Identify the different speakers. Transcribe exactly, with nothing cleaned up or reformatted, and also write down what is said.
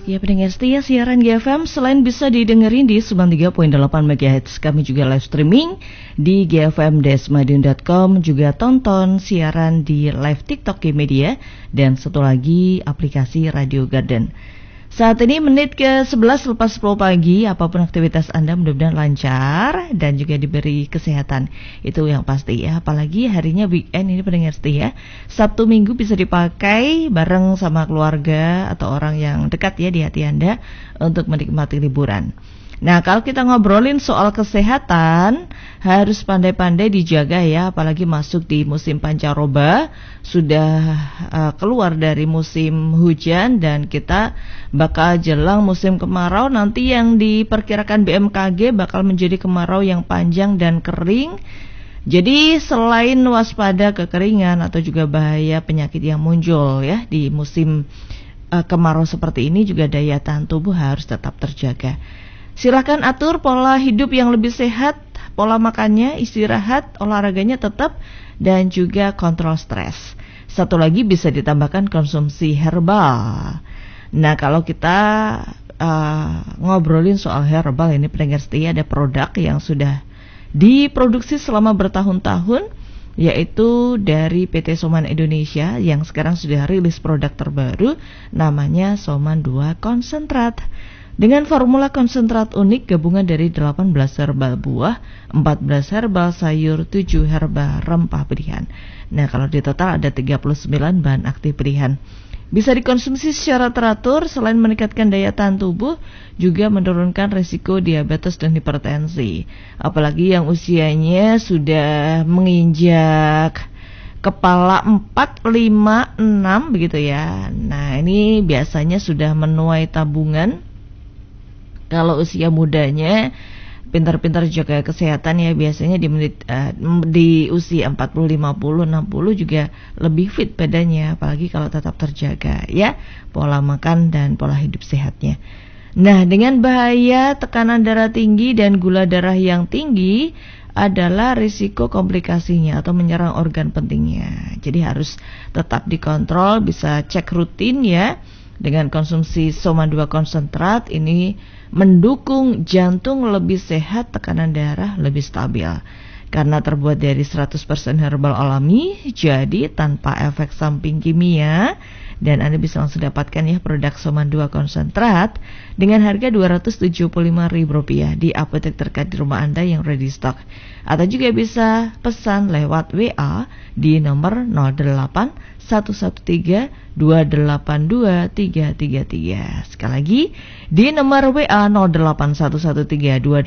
Speaker 1: Ya, pendengar setia siaran G F M selain bisa didengerin di sembilan puluh tiga koma delapan megahertz, kami juga live streaming di g f m dash madiun dot com, juga tonton siaran di live TikTok G-Media, dan satu lagi aplikasi Radio Garden. Saat ini menit ke sebelas lepas sepuluh pagi, apapun aktivitas Anda mudah-mudahan lancar dan juga diberi kesehatan. Itu yang pasti ya, apalagi harinya weekend ini pendengar setia. Sabtu Minggu bisa dipakai bareng sama keluarga atau orang yang dekat ya di hati Anda untuk menikmati liburan. Nah, kalau kita ngobrolin soal kesehatan, harus pandai-pandai dijaga ya, apalagi masuk di musim pancaroba, sudah uh, keluar dari musim hujan dan kita bakal jelang musim kemarau. Nanti yang diperkirakan B M K G bakal menjadi kemarau yang panjang dan kering. Jadi selain waspada kekeringan atau juga bahaya penyakit yang muncul ya di musim uh, kemarau seperti ini, juga daya tahan tubuh harus tetap terjaga. Silakan atur pola hidup yang lebih sehat, pola makannya, istirahat, olahraganya tetap, dan juga kontrol stres. Satu lagi bisa ditambahkan konsumsi herbal. Nah, kalau kita uh, ngobrolin soal herbal ini pendengar setia, ada produk yang sudah diproduksi selama bertahun-tahun, yaitu dari P T Soman Indonesia yang sekarang sudah rilis produk terbaru, namanya Soman dua Konsentrat. Dengan formula konsentrat unik gabungan dari delapan belas herbal buah, empat belas herbal sayur, tujuh herbal rempah pilihan. Nah, kalau di total ada tiga puluh sembilan bahan aktif pilihan. Bisa dikonsumsi secara teratur, selain meningkatkan daya tahan tubuh, juga menurunkan risiko diabetes dan hipertensi. Apalagi yang usianya sudah menginjak kepala empat, lima, enam begitu ya. Nah, ini biasanya sudah menuai tabungan. Kalau usia mudanya pintar-pintar jaga kesehatan ya, biasanya di menit uh, di usia empat puluh, lima puluh, enam puluh juga lebih fit badannya, apalagi kalau tetap terjaga ya pola makan dan pola hidup sehatnya. Nah, dengan bahaya tekanan darah tinggi dan gula darah yang tinggi adalah risiko komplikasinya atau menyerang organ pentingnya. Jadi harus tetap dikontrol, bisa cek rutin ya. Dengan konsumsi Soman dua Konsentrat ini mendukung jantung lebih sehat, tekanan darah lebih stabil. Karena terbuat dari seratus persen herbal alami, jadi tanpa efek samping kimia. Dan Anda bisa langsung dapatkan ya produk Soman dua Konsentrat dengan harga dua ratus tujuh puluh lima ribu rupiah di apotek terdekat di rumah Anda yang ready stock. Atau juga bisa pesan lewat W A di nomor nol delapan satu satu tiga dua delapan dua tiga tiga tiga. Sekali lagi di nomor W A nol delapan satu satu tiga dua